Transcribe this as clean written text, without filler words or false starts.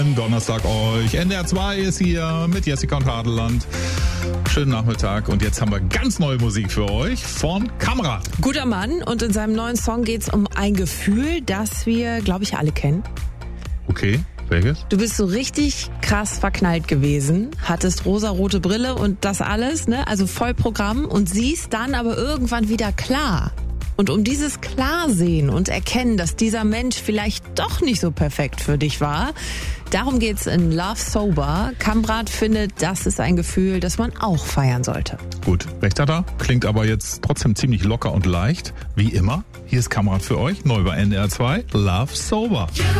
Donnerstag euch. NDR 2 ist hier mit Jessica und Hadeland. Schönen Nachmittag und jetzt haben wir ganz neue Musik für euch von Kamrat. Guter Mann, und in seinem neuen Song geht's um ein Gefühl, das wir, glaube ich, alle kennen. Okay, welches? Du bist so richtig krass verknallt gewesen, hattest rosarote Brille und das alles, ne? Also Vollprogramm, und siehst dann aber irgendwann wieder klar. Und um dieses Klarsehen und Erkennen, dass dieser Mensch vielleicht doch nicht so perfekt für dich war, darum geht's in Love Sober. Kamrat findet, das ist ein Gefühl, das man auch feiern sollte. Gut, recht hat er. Klingt aber jetzt trotzdem ziemlich locker und leicht. Wie immer, hier ist Kamrat für euch, neu bei NDR 2, Love Sober.